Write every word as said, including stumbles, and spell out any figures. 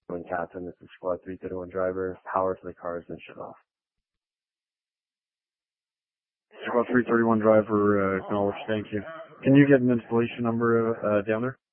When Captain, this is Squad three thirty-one driver. Power to the cars and shut off. Squad three thirty-one driver, uh, acknowledged, thank you. Can you get an installation number uh, down there?